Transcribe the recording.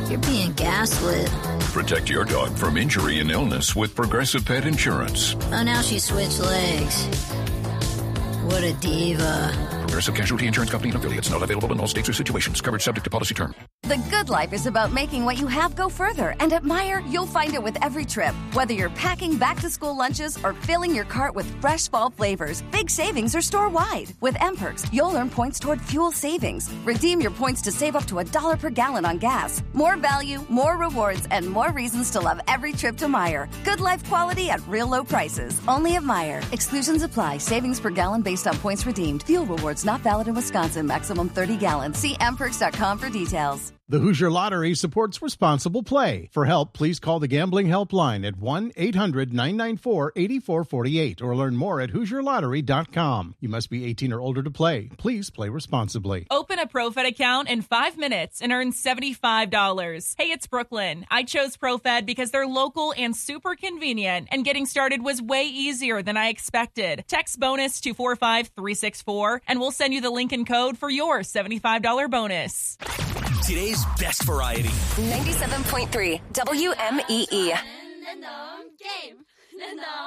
You're being gaslit. Protect your dog from injury and illness with Progressive Pet Insurance. Oh, now she switched legs. What a diva. Progressive Casualty Insurance Company and affiliates. Not available in all states or situations. Coverage subject to policy term. The good life is about making what you have go further. And at Meijer, you'll find it with every trip. Whether you're packing back-to-school lunches or filling your cart with fresh fall flavors, big savings are store-wide. With M-Perks, you'll earn points toward fuel savings. Redeem your points to save up to $1 per gallon on gas. More value, more rewards, and more reasons to love every trip to Meijer. Good life quality at real low prices. Only at Meijer. Exclusions apply. Savings per gallon based on points redeemed. Fuel rewards not valid in Wisconsin. Maximum 30 gallons. See mperks.com for details. The Hoosier Lottery supports responsible play. For help, please call the Gambling Helpline at 1-800-994-8448 or learn more at HoosierLottery.com. You must be 18 or older to play. Please play responsibly. Open a ProFed account in 5 minutes and earn $75. Hey, it's Brooklyn. I chose ProFed because they're local and super convenient, and getting started was way easier than I expected. Text bonus to 45364 and we'll send you the link and code for your $75 bonus. Today's best variety. 97.3 WMEE.